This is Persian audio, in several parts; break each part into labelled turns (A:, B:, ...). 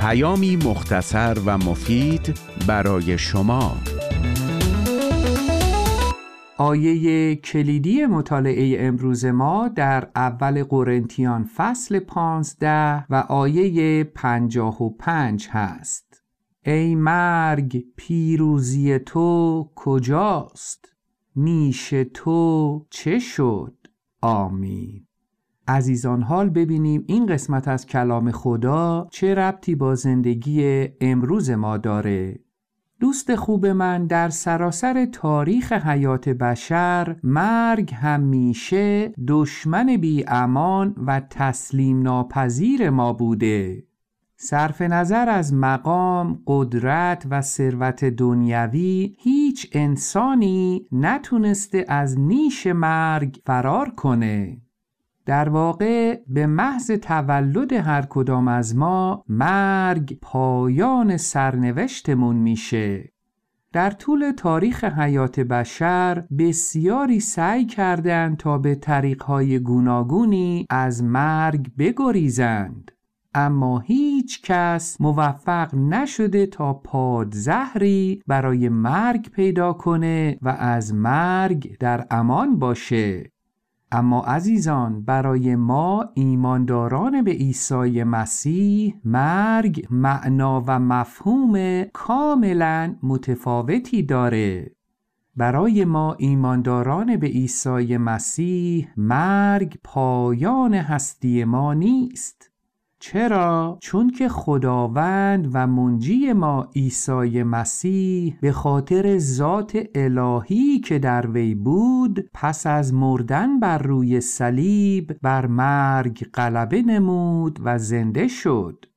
A: پیامی مختصر و مفید برای شما.
B: آیه کلیدی مطالعه امروز ما در اول قرنتیان فصل 15 و آیه 55 هست. ای مرگ، پیروزی تو کجاست؟ نیش تو چه شد؟ آمین. عزیزان، حال ببینیم این قسمت از کلام خدا چه ربطی با زندگی امروز ما داره. دوست خوب من، در سراسر تاریخ حیات بشر مرگ همیشه دشمن بی امان و تسلیم ناپذیر ما بوده. صرف نظر از مقام، قدرت و ثروت دنیوی، هیچ انسانی نتونسته از نیش مرگ فرار کنه. در واقع به محض تولد هر کدام از ما مرگ پایان سرنوشتمون میشه. در طول تاریخ حیات بشر بسیاری سعی کردند تا به طریقهای گوناگونی از مرگ بگریزند، اما هیچ کس موفق نشده تا پادزهری برای مرگ پیدا کنه و از مرگ در امان باشه. اما عزیزان، برای ما ایمانداران به عیسی مسیح مرگ معنا و مفهوم کاملا متفاوتی داره. برای ما ایمانداران به عیسی مسیح مرگ پایان هستی ما نیست. چرا؟ چون که خداوند و منجی ما عیسی مسیح به خاطر ذات الهی که در وی بود، پس از مردن بر روی صلیب بر مرگ غلبه نمود و زنده شد.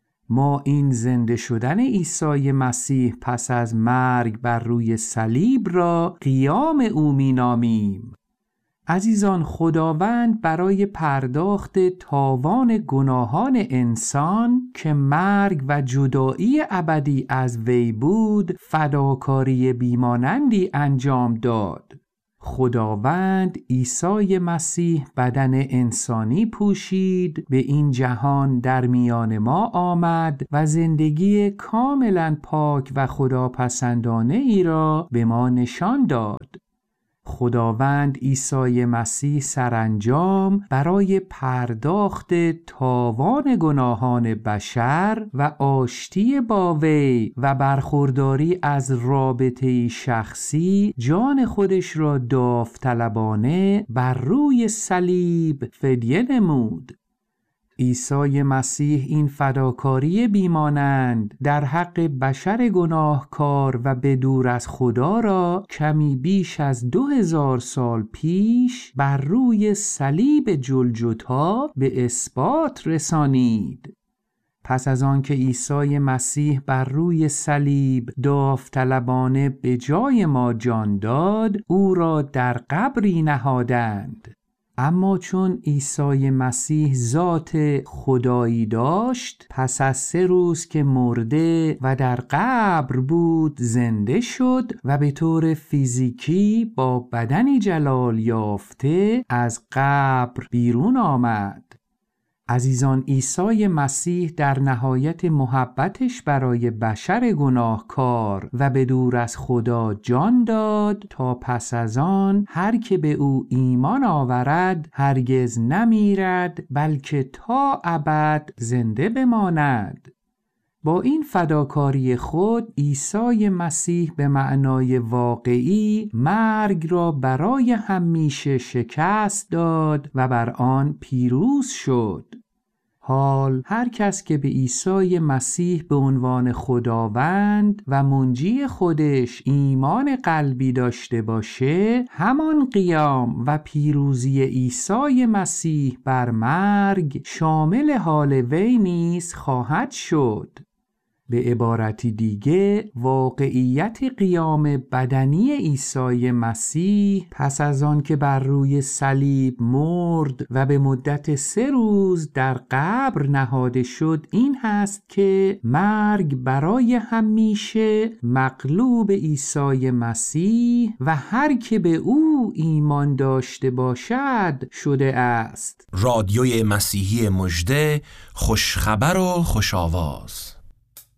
B: ما این زنده شدن عیسی مسیح پس از مرگ بر روی صلیب را قیام او می‌نامیم. عزیزان، خداوند برای پرداخت تاوان گناهان انسان که مرگ و جدایی ابدی از وی بود، فداکاری بیمانندی انجام داد. خداوند عیسی مسیح بدن انسانی پوشید، به این جهان در میان ما آمد و زندگی کاملا پاک و خداپسندانه ای را به ما نشان داد. خداوند عیسی مسیح سرانجام برای پرداخت تاوان گناهان بشر و آشتی با وی و برخورداری از رابطه شخصی جان خودش را داوطلبانه بر روی صلیب فدیه نمود. عیسی مسیح این فداکاری بیمانند در حق بشر گناهکار و به دور از خدا را کمی بیش از 2000 سال پیش بر روی صلیب جلجتا به اثبات رسانید. پس از آن که عیسی مسیح بر روی صلیب داوطلبانه به جای ما جان داد، او را در قبری نهادند. اما چون عیسی مسیح ذات خدایی داشت، پس از 3 روز که مرده و در قبر بود زنده شد و به طور فیزیکی با بدنی جلال یافته از قبر بیرون آمد. عزیزان، عیسی مسیح در نهایت محبتش برای بشر گناهکار و به دور از خدا جان داد تا پس از آن هر که به او ایمان آورد هرگز نمیرد بلکه تا ابد زنده بماند. با این فداکاری خود عیسی مسیح به معنای واقعی مرگ را برای همیشه شکست داد و بر آن پیروز شد. حال هر کس که به عیسی مسیح به عنوان خداوند و منجی خودش ایمان قلبی داشته باشه، همان قیام و پیروزی عیسی مسیح بر مرگ شامل حال وی نیز خواهد شد. به عبارتی دیگه، واقعیت قیام بدنی عیسی مسیح پس از آن که بر روی صلیب مرد و به مدت 3 روز در قبر نهاده شد این هست که مرگ برای همیشه مغلوب عیسی مسیح و هر که به او ایمان داشته باشد شده است.
C: رادیوی مسیحی مژده، خوشخبر و خوش‌آواز.